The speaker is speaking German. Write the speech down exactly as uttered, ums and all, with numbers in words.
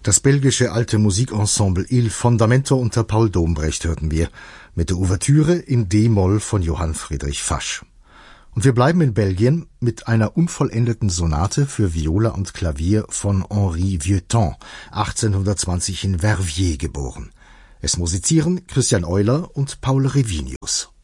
Das belgische alte Musikensemble Il Fondamento unter Paul Dombrecht hörten wir mit der Ouvertüre in D-Moll von Johann Friedrich Fasch. Und wir bleiben in Belgien mit einer unvollendeten Sonate für Viola und Klavier von Henri Vieuxtemps, achtzehnhundertzwanzig in Verviers geboren. Es musizieren Christian Euler und Paul Revinius.